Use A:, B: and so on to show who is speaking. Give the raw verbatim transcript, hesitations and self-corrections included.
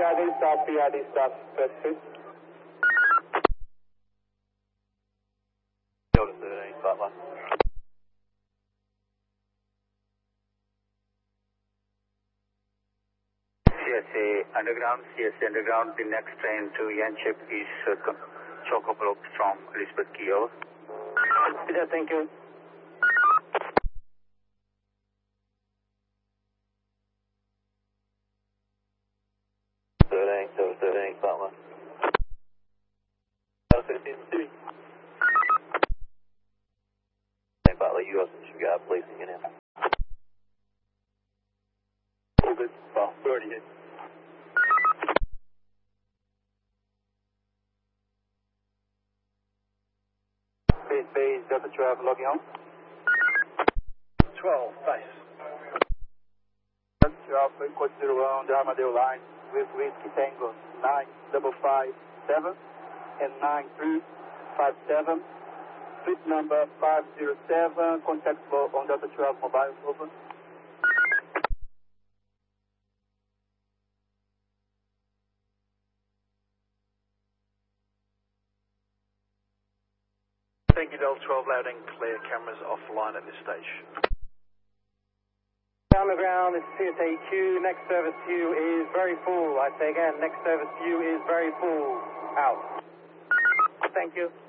A: R D stop, P R D stop, press two.
B: Delta thirteen, Butler. C S A Underground, C S A Underground, the next train to Yanchep is uh, chock-a-block from Elizabeth Key, over.
A: Peter, thank you.
B: thirteen, Delta thirteen, Butler. Delta fifteen, three. Butler, you have some sugar, please, get in.
A: All good, well, already hit. Base, base, Delta twelve, logging on. twelve, base. Delta twelve, code zero one, the Armadale line, with Whiskey Tango, nine double five seven and nine three five seven. Fleet number five zero seven, contact flow on Delta twelve mobile, over.
C: Thank you, Delta twelve, loud and clear, cameras offline at this stage.
A: On the ground, this is C S A Q, next service to you is very full. I say again, next service to you is very full. Out. Thank you.